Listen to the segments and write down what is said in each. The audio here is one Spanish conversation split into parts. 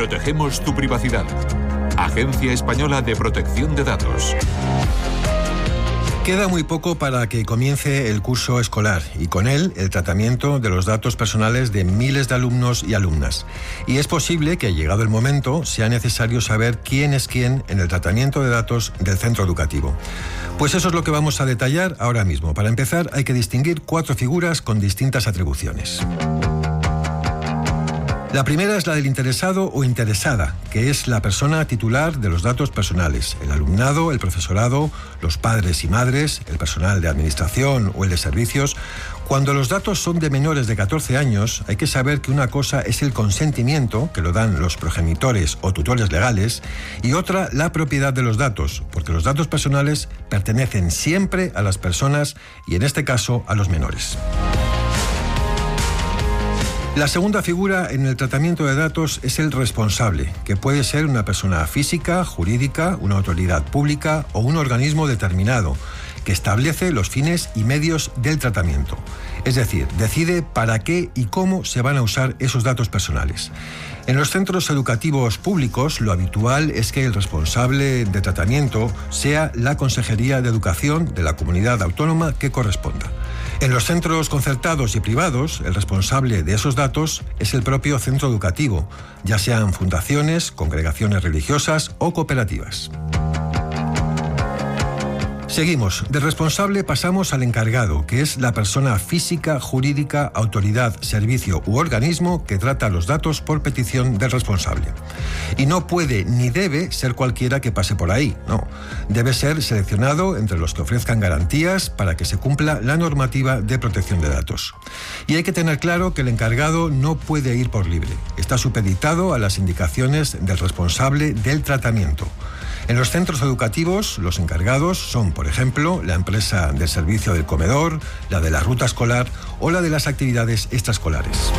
Protegemos tu privacidad. Agencia Española de Protección de Datos. Queda muy poco para que comience el curso escolar y con él el tratamiento de los datos personales de miles de alumnos y alumnas. Y es posible que, llegado el momento, sea necesario saber quién es quién en el tratamiento de datos del centro educativo. Pues eso es lo que vamos a detallar ahora mismo. Para empezar, hay que distinguir 4 figuras con distintas atribuciones. La primera es la del interesado o interesada, que es la persona titular de los datos personales, el alumnado, el profesorado, los padres y madres, el personal de administración o el de servicios. Cuando los datos son de menores de 14 años, hay que saber que una cosa es el consentimiento, que lo dan los progenitores o tutores legales, y otra la propiedad de los datos, porque los datos personales pertenecen siempre a las personas y en este caso a los menores. La segunda figura en el tratamiento de datos es el responsable, que puede ser una persona física, jurídica, una autoridad pública o un organismo determinado, que establece los fines y medios del tratamiento. Es decir, decide para qué y cómo se van a usar esos datos personales. En los centros educativos públicos, lo habitual es que el responsable de tratamiento sea la Consejería de Educación de la comunidad autónoma que corresponda. En los centros concertados y privados, el responsable de esos datos es el propio centro educativo, ya sean fundaciones, congregaciones religiosas o cooperativas. Seguimos. Del responsable pasamos al encargado, que es la persona física, jurídica, autoridad, servicio u organismo que trata los datos por petición del responsable. Y no puede ni debe ser cualquiera que pase por ahí, no. Debe ser seleccionado entre los que ofrezcan garantías para que se cumpla la normativa de protección de datos. Y hay que tener claro que el encargado no puede ir por libre. Está supeditado a las indicaciones del responsable del tratamiento. En los centros educativos, los encargados son, por ejemplo, la empresa del servicio del comedor, la de la ruta escolar o la de las actividades extraescolares.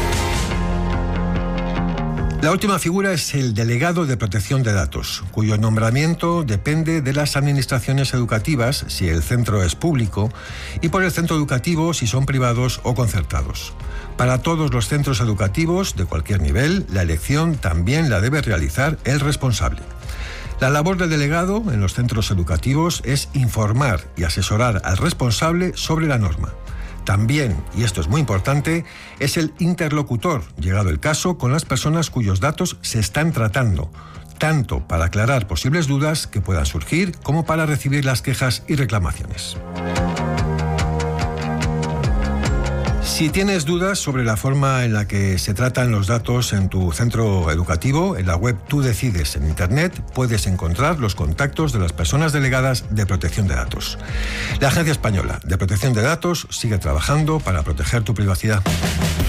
La última figura es el delegado de protección de datos, cuyo nombramiento depende de las administraciones educativas, si el centro es público, y por el centro educativo, si son privados o concertados. Para todos los centros educativos, de cualquier nivel, la elección también la debe realizar el responsable. La labor del delegado en los centros educativos es informar y asesorar al responsable sobre la norma. También, y esto es muy importante, es el interlocutor, llegado el caso, con las personas cuyos datos se están tratando, tanto para aclarar posibles dudas que puedan surgir como para recibir las quejas y reclamaciones. Si tienes dudas sobre la forma en la que se tratan los datos en tu centro educativo, en la web Tú Decides en Internet puedes encontrar los contactos de las personas delegadas de protección de datos. La Agencia Española de Protección de Datos sigue trabajando para proteger tu privacidad.